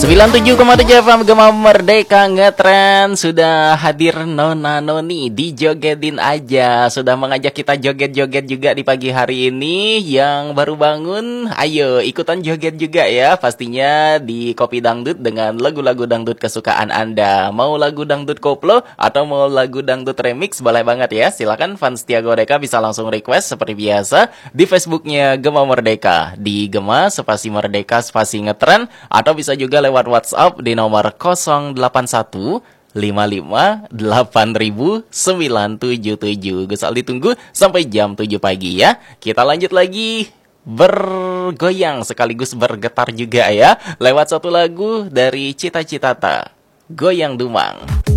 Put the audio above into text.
97,7 FM Gema Merdeka Ngetren. Sudah hadir Nona Noni di Jogetin Aja. Sudah mengajak kita joget-joget juga di pagi hari ini. Yang baru bangun, ayo ikutan joget juga ya. Pastinya di Kopi Dangdut dengan lagu-lagu dangdut kesukaan Anda. Mau lagu dangdut koplo atau mau lagu dangdut remix, boleh banget ya. Silakan fans Setia Godeka bisa langsung request seperti biasa di Facebooknya Gema Merdeka. Di Gema spasi Merdeka spasi Ngetren. Atau bisa juga lewat WhatsApp di nomor 081 55 8000 977. Gus Aldi tunggu sampai jam 7 pagi ya. Kita lanjut lagi bergoyang sekaligus bergetar juga ya. Lewat satu lagu dari Cita Citata, Goyang Dumang.